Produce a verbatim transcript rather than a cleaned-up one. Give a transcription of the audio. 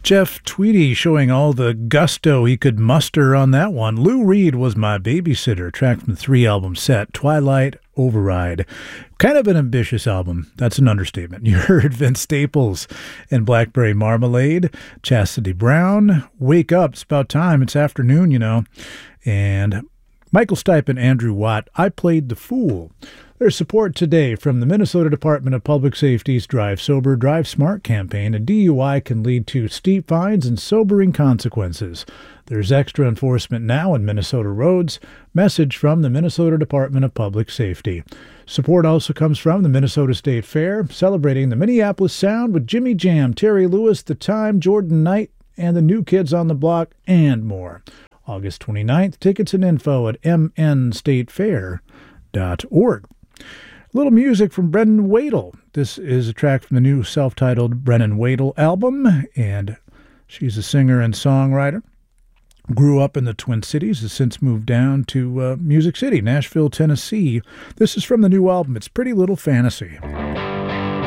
Jeff Tweedy showing all the gusto he could muster on that one. Lou Reed Was My Babysitter, track from the three-album set, Twilight Override. Kind of an ambitious album. That's an understatement. You heard Vince Staples and Blackberry Marmalade, Chastity Brown, Wake Up, It's About Time, It's Afternoon, you know, and Michael Stipe and Andrew Watt, I Played the Fool. There's support today from the Minnesota Department of Public Safety's Drive Sober, Drive Smart campaign. A D U I can lead to steep fines and sobering consequences. There's extra enforcement now on Minnesota roads. Message from the Minnesota Department of Public Safety. Support also comes from the Minnesota State Fair, celebrating the Minneapolis Sound with Jimmy Jam, Terry Lewis, The Time, Jordan Knight, and the New Kids on the Block, and more. August twenty-ninth, tickets and info at m n state fair dot org. A little music from Brendan Wadle. This is a track from the new self-titled Brendan Wadle album, and she's a singer and songwriter. Grew up in the Twin Cities, has since moved down to uh, Music City, Nashville, Tennessee. This is from the new album. It's Pretty Little Fantasy.